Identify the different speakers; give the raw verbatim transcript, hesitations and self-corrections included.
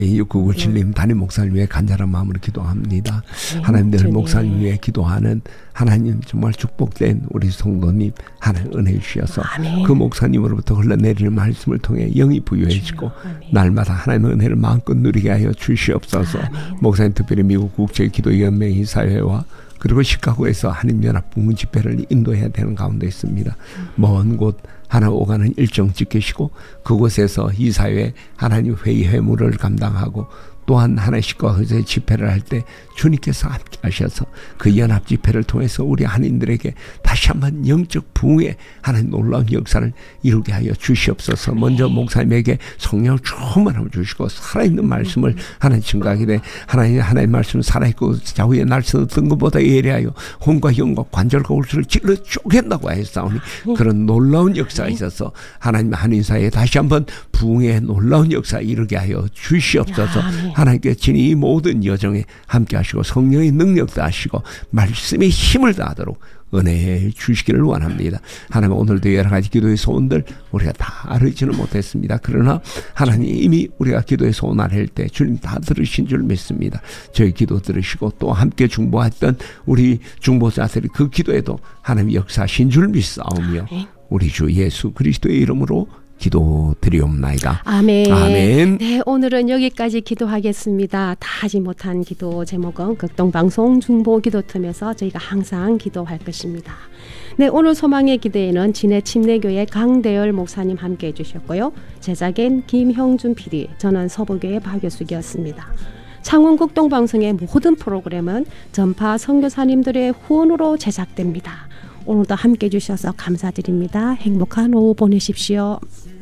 Speaker 1: 육구구칠님 담임 목사님 위해 간절한 마음으로 기도합니다.
Speaker 2: 네,
Speaker 1: 하나님 늘
Speaker 2: 주님.
Speaker 1: 목사님 위해 기도하는 하나님 정말 축복된 우리 성도님 하나님 은혜 주셔서
Speaker 2: 아멘.
Speaker 1: 그 목사님으로부터 흘러내리는 말씀을 통해 영이 부유해지고 날마다 하나님의 은혜를 마음껏 누리게 하여 주시옵소서.
Speaker 2: 아멘.
Speaker 1: 목사님 특별히 미국 국제기도연맹 이사회와 그리고 시카고에서 한인연합 부문 집회를 인도해야 되는 가운데 있습니다. 먼 곳 하나 오가는 일정 지키시고 그곳에서 이사회 하나님 회의 회무를 감당하고 또한 하나의 시카고에서 집회를 할 때 주님께서 함께 하셔서 그 연합 집회를 통해서 우리 한인들에게 다시 한번 영적 부흥의 하나님 놀라운 역사를 이루게 하여 주시옵소서. 먼저 목사님에게 성령을 충만하게 주시고 살아있는 말씀을 하나님 증가하게 돼 하나님 하나님의 말씀은 살아있고 좌우에 날선 어떤 것보다 예리하여 혼과 영과 관절과 울수를 찔러 쪼갠다고 하였사오니 그런 놀라운 역사가 있어서 하나님 한인사회에 다시 한번 부흥의 놀라운 역사 이루게 하여 주시옵소서. 하나님께 진히 이 모든 여정에 함께 하시고 성령의 능력도 하시고 말씀의 힘을 다하도록 은혜해 주시기를 원합니다. 하나님 오늘도 여러 가지 기도의 소원들 우리가 다 알지는 못했습니다. 그러나 하나님 이미 우리가 기도의 소원을 할 때 주님 다 들으신 줄 믿습니다. 저희 기도 들으시고 또 함께 중보했던 우리 중보자들이 그 기도에도 하나님 역사하신 줄 믿사오며 우리 주 예수 그리스도의 이름으로 기도드리옵나이다.
Speaker 2: 아멘.
Speaker 1: 아멘.
Speaker 2: 네, 오늘은 여기까지 기도하겠습니다. 다 하지 못한 기도 제목은 극동방송 중보기도팀에서 저희가 항상 기도할 것입니다. 네, 오늘 소망의 기도에는 진해 침례교회 강대열 목사님 함께해 주셨고요. 제작인 김형준 피디, 저는 서부교회 박효숙이었습니다. 창원 극동방송의 모든 프로그램은 전파 선교사님들의 후원으로 제작됩니다. 오늘도 함께해 주셔서 감사드립니다. 행복한 오후 보내십시오.